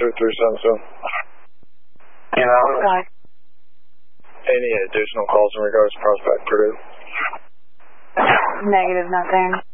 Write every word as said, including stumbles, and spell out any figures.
two three seven seven. You know, Bye. Any additional calls in regards to Prospect Purdue? Negative, nothing.